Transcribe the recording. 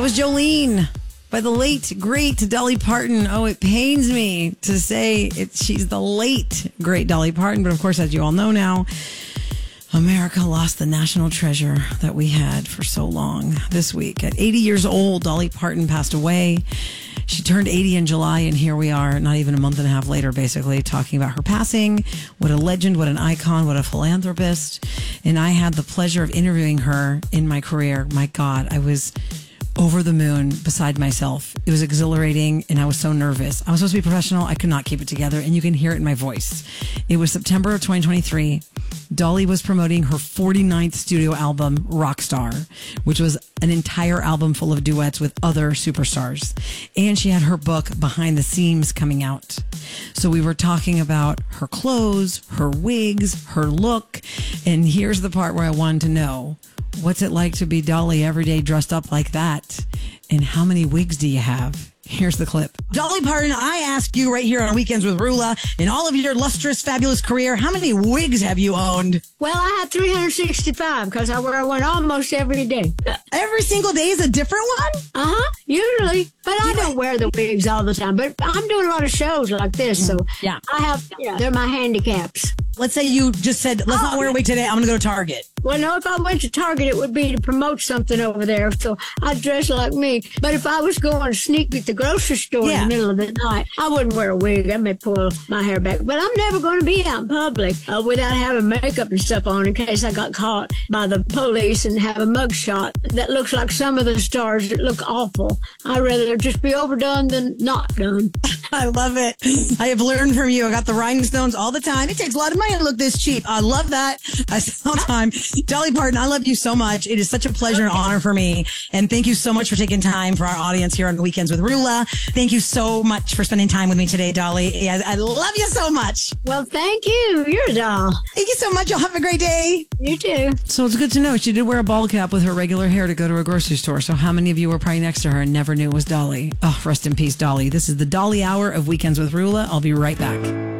That was Jolene by the late, great Dolly Parton. Oh, it pains me to say she's the late, great Dolly Parton. But of course, as you all know now, America lost the national treasure that we had for so long this week. At 80 years old, Dolly Parton passed away. She turned 80 in July, and here we are, not even a month and a half later, basically, talking about her passing. What a legend, what an icon, what a philanthropist. And I had the pleasure of interviewing her in my career. My God, I was over the moon, beside myself. It was exhilarating, and I was so nervous. I was supposed to be professional. I could not keep it together, and you can hear it in my voice. It was September of 2023. Dolly was promoting her 49th studio album, Rockstar, which was an entire album full of duets with other superstars. And she had her book, Behind the Seams, coming out. So we were talking about her clothes, her wigs, her look. And here's the part where I wanted to know, what's it like to be Dolly every day dressed up like that? And how many wigs do you have? Here's the clip. Dolly Parton, I ask you right here on Weekends with Rula, in all of your lustrous, fabulous career, how many wigs have you owned? Well, I have 365 because I wear one almost every day. Every single day is a different one? Usually. But I don't wear the wigs all the time. But I'm doing a lot of shows like this, so yeah. They're my handicaps. Let's say you just said, let's not wear a wig today, I'm going to go to Target. Well, no, if I went to Target, it would be to promote something over there, so I'd dress like me. But if I was going to sneak at the grocery store in the middle of the night, I wouldn't wear a wig. I may pull my hair back. But I'm never going to be out in public without having makeup and stuff on in case I got caught by the police and have a mugshot that looks like some of the stars that look awful. I'd rather just be overdone than not done. I love it. I have learned from you. I got the rhinestones all the time. It takes a lot of money to look this cheap. I love that. I say all the time. Dolly Parton, I love you so much. It is such a pleasure and honor for me. And thank you so much for taking time for our audience here on Weekends with Rula. Thank you so much for spending time with me today, Dolly. I love you so much. Well, thank you. You're a doll. Thank you so much. Y'all have a great day. You too. So it's good to know she did wear a ball cap with her regular hair to go to a grocery store. So how many of you were probably next to her and never knew it was Dolly? Oh, rest in peace, Dolly. This is the Dolly Hour of Weekends with Rula. I'll be right back.